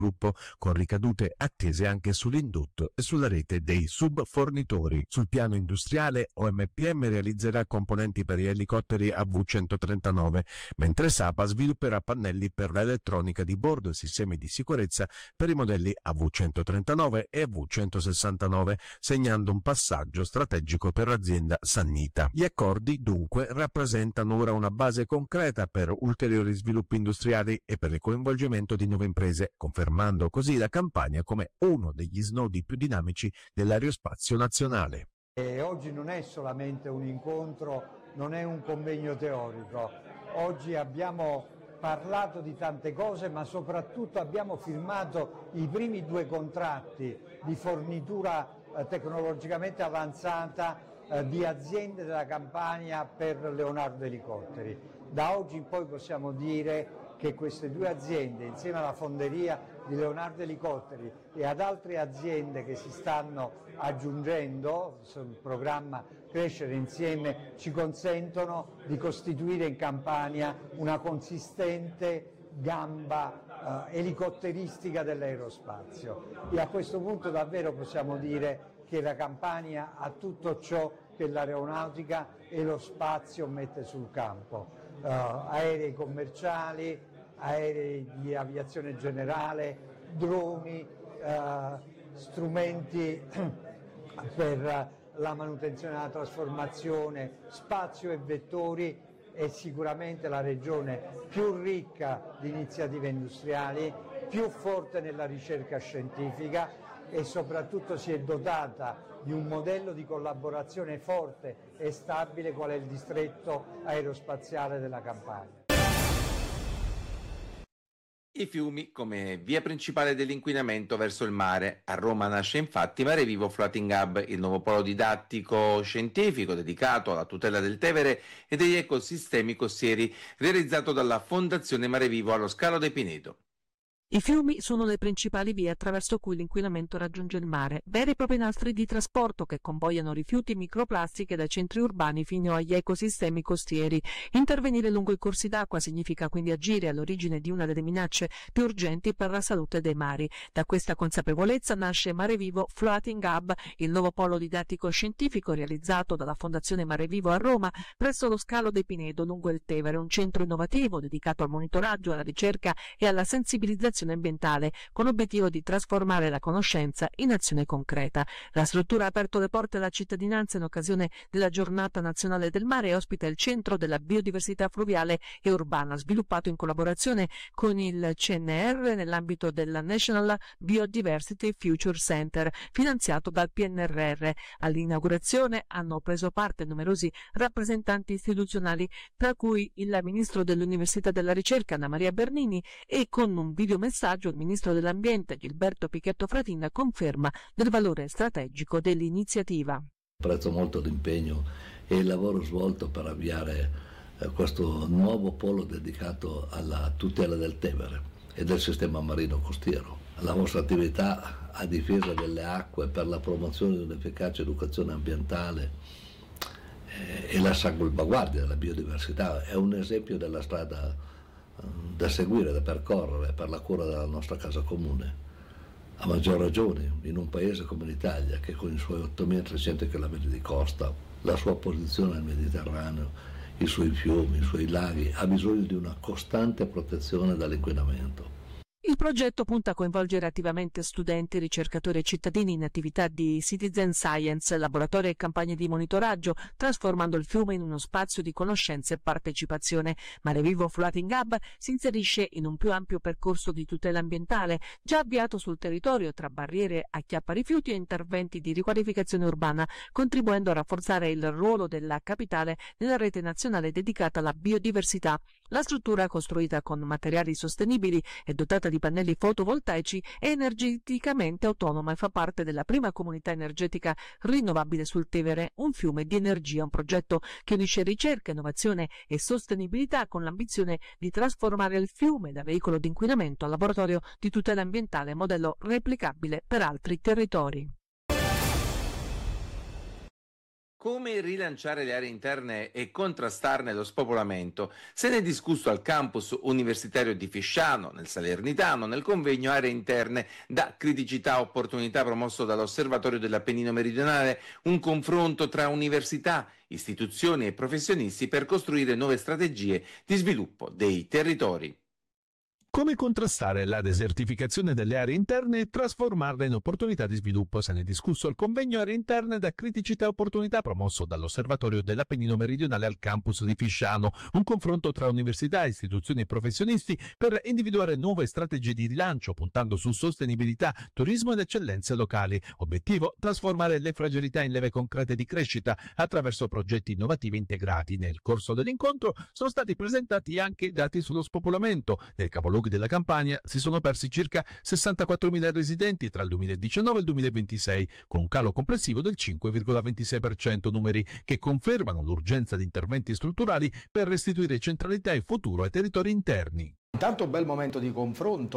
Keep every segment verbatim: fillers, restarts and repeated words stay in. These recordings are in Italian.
gruppo, con ricadute attese anche sull'indotto e sulla rete dei subfornitori. Sul piano industriale, O M P M realizzerà componenti per gli elicotteri A V centotrentanove, mentre SAPA svilupperà pannelli per l'elettronica di bordo e sistemi di sicurezza per i modelli A V centotrentanove e A V centosessantanove, segnando un passaggio strategico per l'azienda Sannita. Gli accordi, dunque, rappresentano ora una base concreta per ulteriori sviluppi industriali e per il coinvolgimento di nuove imprese, confermando così la Campania come uno degli snodi più dinamici dell'aerospazio nazionale. E oggi non è solamente un incontro, non è un convegno teorico. Oggi abbiamo parlato di tante cose, ma soprattutto abbiamo firmato i primi due contratti di fornitura eh, tecnologicamente avanzata eh, di aziende della Campania per Leonardo Elicotteri. Da oggi in poi possiamo dire che queste due aziende, insieme alla fonderia di Leonardo Elicotteri e ad altre aziende che si stanno aggiungendo sul programma Crescere Insieme, ci consentono di costituire in Campania una consistente gamba eh, elicotteristica dell'aerospazio. E a questo punto davvero possiamo dire che la Campania ha tutto ciò che l'aeronautica e lo spazio mette sul campo. Uh, aerei commerciali, aerei di aviazione generale, droni, uh, strumenti per la manutenzione e la trasformazione, spazio e vettori. È sicuramente la regione più ricca di iniziative industriali, più forte nella ricerca scientifica e soprattutto si è dotata di un modello di collaborazione forte e stabile qual è il distretto aerospaziale della Campania. I fiumi come via principale dell'inquinamento verso il mare. A Roma nasce infatti Mare Vivo Floating Hub, il nuovo polo didattico scientifico dedicato alla tutela del Tevere e degli ecosistemi costieri, realizzato dalla Fondazione Mare Vivo allo Scalo de Pinedo. I fiumi sono le principali vie attraverso cui l'inquinamento raggiunge il mare, veri e propri nastri di trasporto che convogliano rifiuti e microplastiche dai centri urbani fino agli ecosistemi costieri. Intervenire lungo i corsi d'acqua significa quindi agire all'origine di una delle minacce più urgenti per la salute dei mari. Da questa consapevolezza nasce Mare Vivo Floating Hub, il nuovo polo didattico scientifico realizzato dalla Fondazione Mare Vivo a Roma presso lo Scalo de Pinedo lungo il Tevere, un centro innovativo dedicato al monitoraggio, alla ricerca e alla sensibilizzazione ambientale, con l'obiettivo di trasformare la conoscenza in azione concreta. La struttura ha aperto le porte alla cittadinanza in occasione della Giornata Nazionale del Mare e ospita il Centro della Biodiversità Fluviale e Urbana, sviluppato in collaborazione con il C N R nell'ambito del National Biodiversity Future Center, finanziato dal P N R R. All'inaugurazione hanno preso parte numerosi rappresentanti istituzionali, tra cui il Ministro dell'Università e della Ricerca Anna Maria Bernini, e con un videomessaggio il Ministro dell'Ambiente Gilberto Pichetto Fratin conferma del valore strategico dell'iniziativa. Apprezzo molto l'impegno e il lavoro svolto per avviare eh, questo nuovo polo dedicato alla tutela del Tevere e del sistema marino costiero. La vostra attività a difesa delle acque per la promozione di un'efficace educazione ambientale eh, e la salvaguardia della biodiversità è un esempio della strada da seguire, da percorrere per la cura della nostra casa comune. A maggior ragione in un paese come l'Italia, che con i suoi ottomilatrecento chilometri di costa, la sua posizione nel Mediterraneo, i suoi fiumi, i suoi laghi, ha bisogno di una costante protezione dall'inquinamento. Il progetto punta a coinvolgere attivamente studenti, ricercatori e cittadini in attività di citizen science, laboratori e campagne di monitoraggio, trasformando il fiume in uno spazio di conoscenza e partecipazione. Mare Vivo Floating Hub si inserisce in un più ampio percorso di tutela ambientale, già avviato sul territorio tra barriere a chiapparifiuti e interventi di riqualificazione urbana, contribuendo a rafforzare il ruolo della capitale nella rete nazionale dedicata alla biodiversità. La struttura, costruita con materiali sostenibili e dotata di pannelli fotovoltaici, è energeticamente autonoma e fa parte della prima comunità energetica rinnovabile sul Tevere, un fiume di energia, un progetto che unisce ricerca, innovazione e sostenibilità con l'ambizione di trasformare il fiume da veicolo di inquinamento a laboratorio di tutela ambientale, modello replicabile per altri territori. Come rilanciare le aree interne e contrastarne lo spopolamento? Se ne è discusso al campus universitario di Fisciano, nel Salernitano, nel convegno Aree interne da criticità a opportunità promosso dall'Osservatorio dell'Appennino Meridionale, un confronto tra università, istituzioni e professionisti per costruire nuove strategie di sviluppo dei territori. Come contrastare la desertificazione delle aree interne e trasformarle in opportunità di sviluppo? Se ne è discusso al convegno Aree interne da criticità e opportunità promosso dall'Osservatorio dell'Appennino Meridionale al campus di Fisciano, un confronto tra università, istituzioni e professionisti per individuare nuove strategie di rilancio puntando su sostenibilità, turismo ed eccellenze locali. Obiettivo: trasformare le fragilità in leve concrete di crescita attraverso progetti innovativi integrati. Nel corso dell'incontro sono stati presentati anche dati sullo spopolamento. Nel capoluogo della Campania si sono persi circa sessantaquattromila residenti tra il duemiladiciannove e il duemilaventisei, con un calo complessivo del cinque virgola ventisei per cento, numeri che confermano l'urgenza di interventi strutturali per restituire centralità e futuro ai territori interni. Intanto bel momento di confronto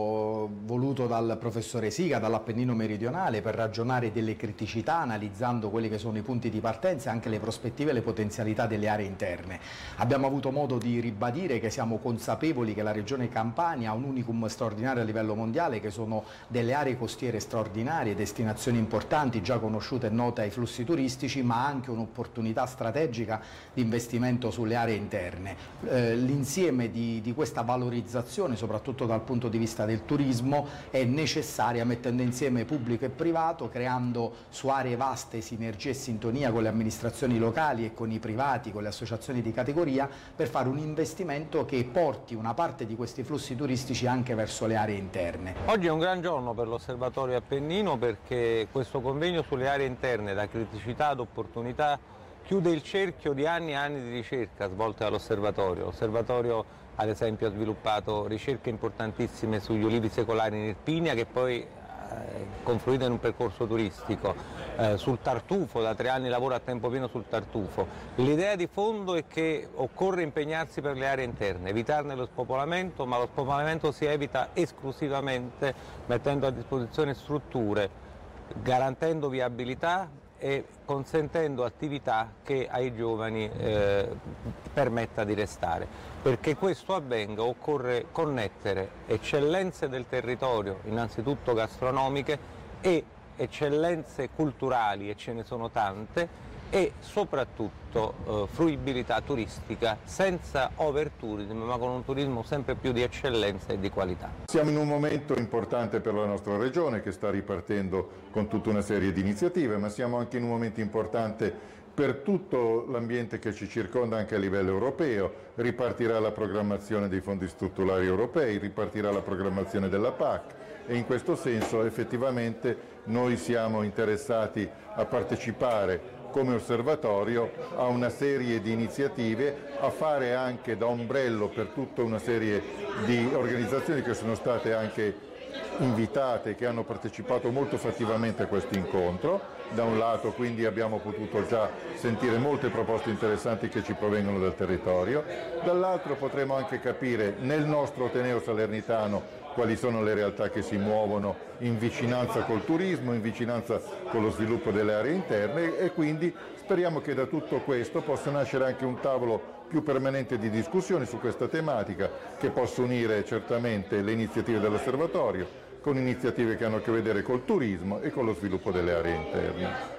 voluto dal professore Siga, dall'Appennino Meridionale, per ragionare delle criticità, analizzando quelli che sono i punti di partenza e anche le prospettive e le potenzialità delle aree interne. Abbiamo avuto modo di ribadire che siamo consapevoli che la regione Campania ha un unicum straordinario a livello mondiale, che sono delle aree costiere straordinarie, destinazioni importanti già conosciute e note ai flussi turistici, ma anche un'opportunità strategica di investimento sulle aree interne. Eh, l'insieme di, di questa valorizzazione valorizzazione, soprattutto dal punto di vista del turismo, è necessaria, mettendo insieme pubblico e privato, creando su aree vaste sinergie e sintonia con le amministrazioni locali e con i privati, con le associazioni di categoria, per fare un investimento che porti una parte di questi flussi turistici anche verso le aree interne. Oggi è un gran giorno per l'Osservatorio Appennino, perché questo convegno sulle aree interne, da criticità ad opportunità, chiude il cerchio di anni e anni di ricerca svolte dall'Osservatorio. L'Osservatorio ad esempio ha sviluppato ricerche importantissime sugli ulivi secolari in Irpinia, che poi eh, confluito in un percorso turistico, eh, sul tartufo, da tre anni lavoro a tempo pieno sul tartufo. L'idea di fondo è che occorre impegnarsi per le aree interne, evitarne lo spopolamento, ma lo spopolamento si evita esclusivamente mettendo a disposizione strutture, garantendo viabilità e consentendo attività che ai giovani eh, permetta di restare. Perché questo avvenga occorre connettere eccellenze del territorio, innanzitutto gastronomiche, e eccellenze culturali, e ce ne sono tante, e soprattutto eh, fruibilità turistica senza overtourism, ma con un turismo sempre più di eccellenza e di qualità. Siamo in un momento importante per la nostra regione, che sta ripartendo con tutta una serie di iniziative, ma siamo anche in un momento importante per tutto l'ambiente che ci circonda anche a livello europeo. Ripartirà la programmazione dei fondi strutturali europei, ripartirà la programmazione della P A C, e in questo senso effettivamente noi siamo interessati a partecipare come osservatorio a una serie di iniziative, a fare anche da ombrello per tutta una serie di organizzazioni che sono state anche invitate, che hanno partecipato molto fattivamente a questo incontro. Da un lato quindi abbiamo potuto già sentire molte proposte interessanti che ci provengono dal territorio, dall'altro potremo anche capire nel nostro Ateneo Salernitano quali sono le realtà che si muovono in vicinanza col turismo, in vicinanza con lo sviluppo delle aree interne, e quindi speriamo che da tutto questo possa nascere anche un tavolo più permanente di discussione su questa tematica, che possa unire certamente le iniziative dell'Osservatorio con iniziative che hanno a che vedere col turismo e con lo sviluppo delle aree interne.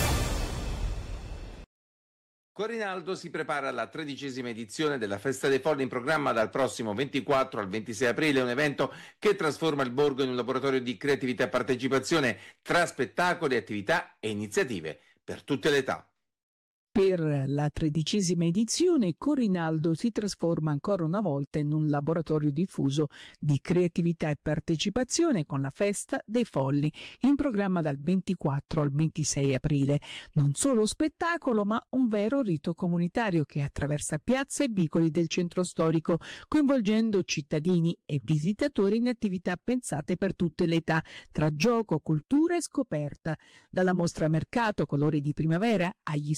Corinaldo si prepara alla tredicesima edizione della Festa dei Folli, in programma dal prossimo ventiquattro al ventisei aprile, un evento che trasforma il borgo in un laboratorio di creatività e partecipazione tra spettacoli, attività e iniziative per tutte le età. Per la tredicesima edizione, Corinaldo si trasforma ancora una volta in un laboratorio diffuso di creatività e partecipazione con la Festa dei Folli, in programma dal ventiquattro al ventisei aprile. Non solo spettacolo, ma un vero rito comunitario che attraversa piazze e vicoli del centro storico, coinvolgendo cittadini e visitatori in attività pensate per tutte le età, tra gioco, cultura e scoperta. Dalla mostra mercato Colori di Primavera agli spazi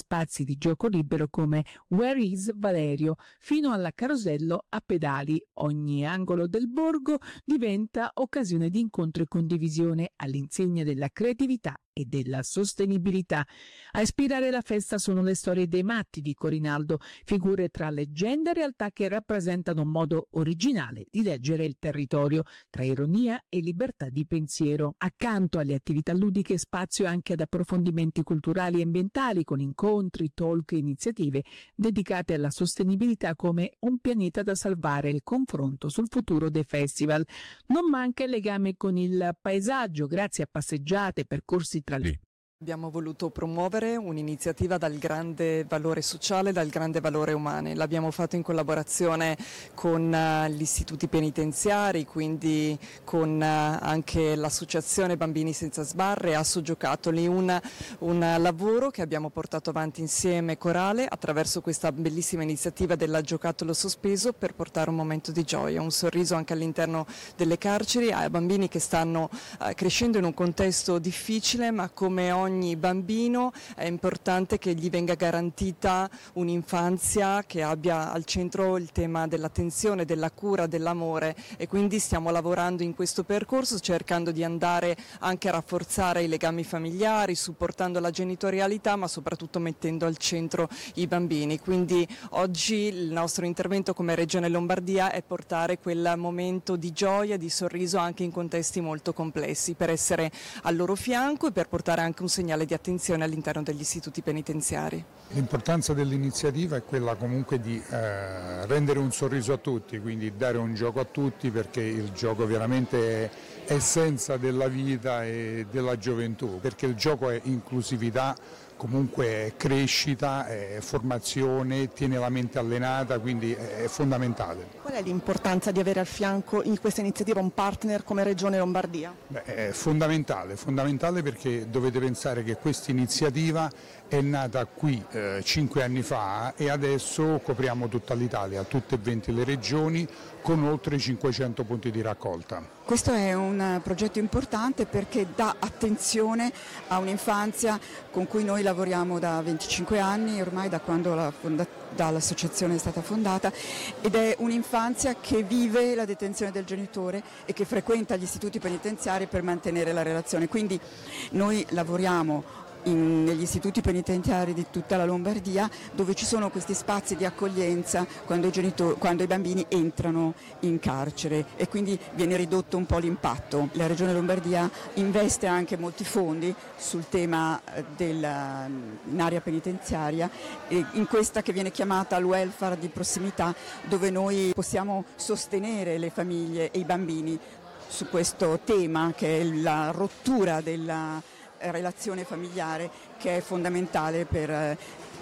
di gioco libero come Where is Valerio, fino alla carosello a pedali. Ogni angolo del borgo diventa occasione di incontro e condivisione all'insegna della creatività e della sostenibilità. A ispirare la festa sono le storie dei matti di Corinaldo, figure tra leggenda e realtà che rappresentano un modo originale di leggere il territorio, tra ironia e libertà di pensiero. Accanto alle attività ludiche, spazio anche ad approfondimenti culturali e ambientali con incontri, talk e iniziative dedicate alla sostenibilità come Un pianeta da salvare, il confronto sul futuro dei festival. Non manca il legame con il paesaggio grazie a passeggiate, percorsi tra le... Abbiamo voluto promuovere un'iniziativa dal grande valore sociale, dal grande valore umano. L'abbiamo fatto in collaborazione con uh, gli istituti penitenziari, quindi con uh, anche l'associazione Bambini Senza Sbarre, Asso Giocattoli, un, un lavoro che abbiamo portato avanti insieme corale attraverso questa bellissima iniziativa della Giocattolo Sospeso per portare un momento di gioia, un sorriso anche all'interno delle carceri ai bambini che stanno uh, crescendo in un contesto difficile, ma come ogni ogni bambino è importante che gli venga garantita un'infanzia che abbia al centro il tema dell'attenzione, della cura, dell'amore, e quindi stiamo lavorando in questo percorso cercando di andare anche a rafforzare i legami familiari, supportando la genitorialità, ma soprattutto mettendo al centro i bambini. Quindi oggi il nostro intervento come Regione Lombardia è portare quel momento di gioia, di sorriso anche in contesti molto complessi, per essere al loro fianco e per portare anche un segnale di attenzione all'interno degli istituti penitenziari. L'importanza dell'iniziativa è quella comunque di eh, rendere un sorriso a tutti, quindi dare un gioco a tutti, perché il gioco veramente è essenza della vita e della gioventù, perché il gioco è inclusività, comunque è crescita, è formazione, tiene la mente allenata, quindi è fondamentale. Qual è l'importanza di avere al fianco in questa iniziativa un partner come Regione Lombardia? Beh, è fondamentale, fondamentale perché dovete pensare che questa iniziativa è nata qui eh, cinque anni fa e adesso copriamo tutta l'Italia, tutte e venti le regioni, con oltre cinquecento punti di raccolta. Questo è un progetto importante perché dà attenzione a un'infanzia con cui noi lavoriamo da venticinque anni, ormai da quando la fonda- l'associazione è stata fondata, ed è un'infanzia che vive la detenzione del genitore e che frequenta gli istituti penitenziari per mantenere la relazione. Quindi noi lavoriamo In, negli istituti penitenziari di tutta la Lombardia, dove ci sono questi spazi di accoglienza quando i, genitori, quando i bambini entrano in carcere, e quindi viene ridotto un po' l'impatto. La Regione Lombardia investe anche molti fondi sul tema della, in area penitenziaria, e in questa che viene chiamata il welfare di prossimità, dove noi possiamo sostenere le famiglie e i bambini su questo tema che è la rottura della relazione familiare, che è fondamentale per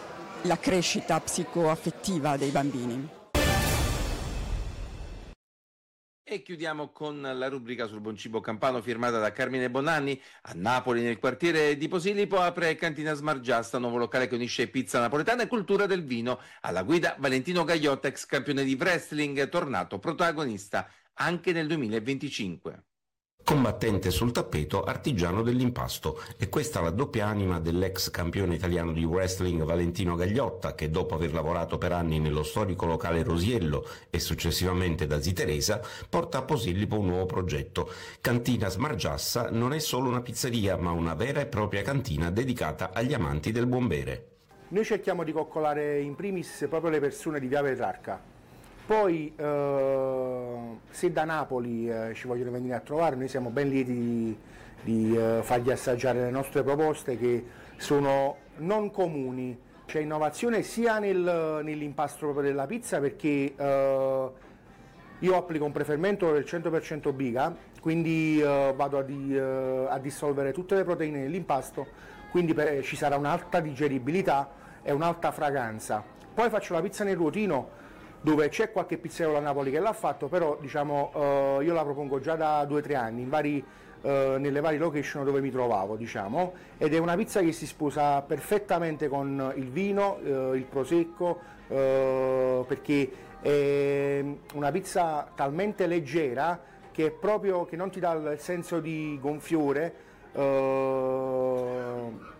la crescita psicoaffettiva dei bambini. E chiudiamo con la rubrica sul buon cibo campano firmata da Carmine Bonanni. A Napoli, nel quartiere di Posillipo, apre Cantina Smargiasta, nuovo locale che unisce pizza napoletana e cultura del vino. Alla guida Valentino Gagliotta, ex campione di wrestling, tornato protagonista anche nel duemilaventicinque. Combattente sul tappeto, artigiano dell'impasto. E questa la doppia anima dell'ex campione italiano di wrestling Valentino Gagliotta, che dopo aver lavorato per anni nello storico locale Rosiello e successivamente da Ziteresa, porta a Posillipo un nuovo progetto. Cantina Smargiassa non è solo una pizzeria, ma una vera e propria cantina dedicata agli amanti del buon bere. Noi cerchiamo di coccolare in primis proprio le persone di Via Petrarca. Poi eh, se da Napoli eh, ci vogliono venire a trovare, noi siamo ben lieti di, di eh, fargli assaggiare le nostre proposte, che sono non comuni. C'è innovazione sia nel, nell'impasto proprio della pizza, perché eh, io applico un prefermento del cento per cento biga, quindi eh, vado a, di, eh, a dissolvere tutte le proteine nell'impasto, quindi per, ci sarà un'alta digeribilità e un'alta fragranza. Poi faccio la pizza nel ruotino, dove c'è qualche pizzaiolo a Napoli che l'ha fatto, però diciamo eh, io la propongo già da due o tre anni in vari, eh, nelle varie location dove mi trovavo, diciamo, ed è una pizza che si sposa perfettamente con il vino, eh, il prosecco, eh, perché è una pizza talmente leggera che è proprio che non ti dà il senso di gonfiore, eh,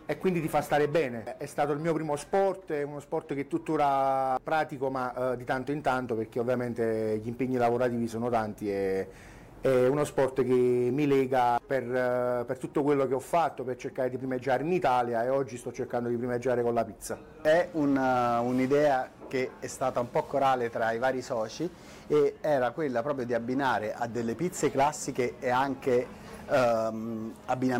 e quindi ti fa stare bene. È stato il mio primo sport, è uno sport che tuttora pratico, ma eh, di tanto in tanto, perché ovviamente gli impegni lavorativi sono tanti e è uno sport che mi lega per, uh, per tutto quello che ho fatto per cercare di primeggiare in Italia, e oggi sto cercando di primeggiare con la pizza. È una, un'idea che è stata un po' corale tra i vari soci e era quella proprio di abbinare a delle pizze classiche e anche um, abbinamenti